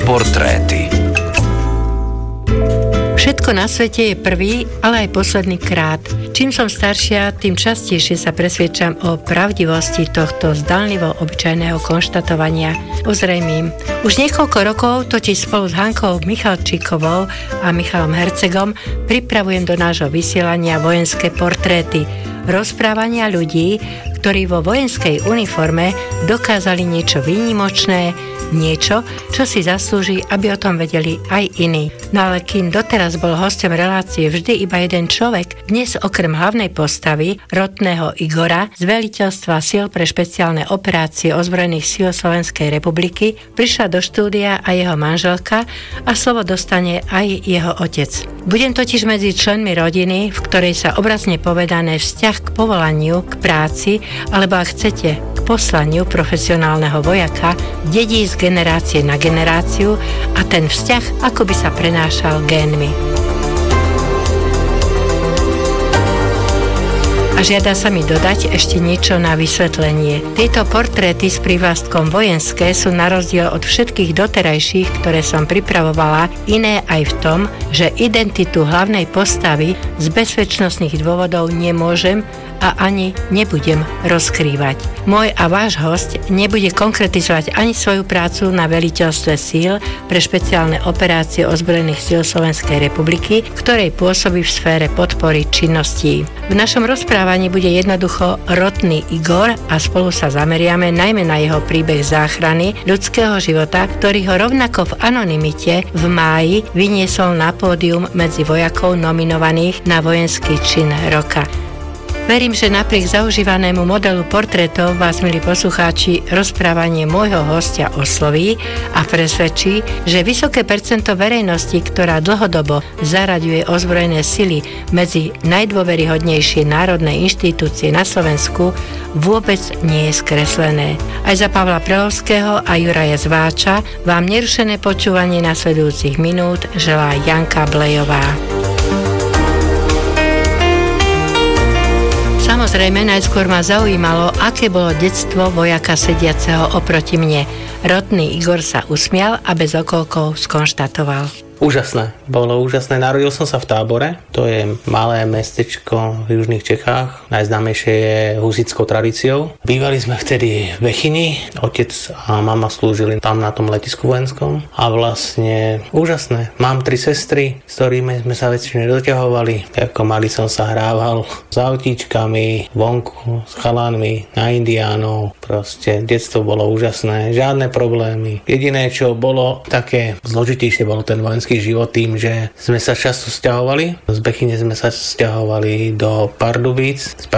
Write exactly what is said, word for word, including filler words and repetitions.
Portréty. Všetko na svete je prvý, ale aj posledný krát. Čím som staršia, tým častejšie sa presviedčam o pravdivosti tohto zdanlivo obyčajného konštatovania. Ozrejmím. Už niekoľko rokov totiž spolu s Hankou Michalčíkovou a Michalom Hercegom pripravujem do nášho vysielania vojenské portréty. Rozprávania ľudí, ktorí vo vojenskej uniforme dokázali niečo výnimočné, niečo, čo si zaslúži, aby o tom vedeli aj iní. No ale kým doteraz bol hosťom relácie vždy iba jeden človek, dnes okrem hlavnej postavy, rotného Igora z veliteľstva síl pre špeciálne operácie ozbrojených síl Slovenskej republiky, prišla do štúdia aj jeho manželka a slovo dostane aj jeho otec. Budem totiž medzi členmi rodiny, v ktorej sa obrazne povedané vzťah k povolaniu, k práci, alebo ak chcete, k poslaniu profesionálneho vojaka dedí z generácie na generáciu a ten vzťah ako by sa prenášal génmi. A žiada sa mi dodať ešte niečo na vysvetlenie. Tieto portréty s prívlastkom vojenské sú na rozdiel od všetkých doterajších, ktoré som pripravovala, iné aj v tom, že identitu hlavnej postavy z bezpečnostných dôvodov nemôžem a ani nebudem rozkrývať. Môj a váš hosť nebude konkretizovať ani svoju prácu na veliteľstve síl pre špeciálne operácie ozbrojených síl Slovenskej republiky, ktorej pôsobí v sfére podpory činností. V našom rozprávaní bude jednoducho rotný Igor a spolu sa zameriame najmä na jeho príbeh záchrany ľudského života, ktorý ho rovnako v anonymite v máji vyniesol na pódium medzi vojakov nominovaných na vojenský čin roka. Verím, že napriek zaužívanému modelu portrétov vás, milí poslucháči, rozprávanie môjho hostia osloví a presvedčí, že vysoké percento verejnosti, ktorá dlhodobo zaraďuje ozbrojené sily medzi najdôveryhodnejšie národné inštitúcie na Slovensku, vôbec nie je skreslené. Aj za Pavla Prelovského a Juraja Zváča vám nerušené počúvanie nasledujúcich minút želá Janka Blejová. Samozrejme, najskôr ma zaujímalo, aké bolo detstvo vojaka sediaceho oproti mne. Rotný Igor sa usmial a bez okolkov skonštatoval. Úžasné, bolo úžasné. Narodil som sa v Tábore, to je malé mestečko v južných Čechách, najznámejšie je husitskou tradíciou. Bývali sme vtedy v Bechyni, otec a mama slúžili tam na tom letisku vojenskom a vlastne úžasné. Mám tri sestry, s ktorými sme sa väčšine doťahovali. Ako malý som sa hrával s autíčkami, vonku, s chalanmi, na indiánov. Proste detstvo bolo úžasné, žiadne problémy. Jediné, čo bolo také zložitejšie, bolo ten vojenský život tým, že sme sa často sťahovali. Z Bechyne sme sa sťahovali do Pardubíc.